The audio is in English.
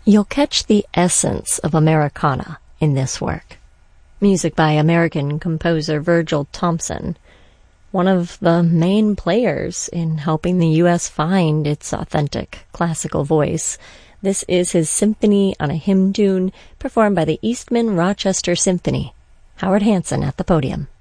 You'll catch the essence of Americana in this work. Music by American composer Virgil Thomson, one of the main players in helping the U.S. find its authentic classical voice. This is his Symphony on a Hymn Tune, performed by the Eastman Rochester Symphony. Howard Hanson at the podium.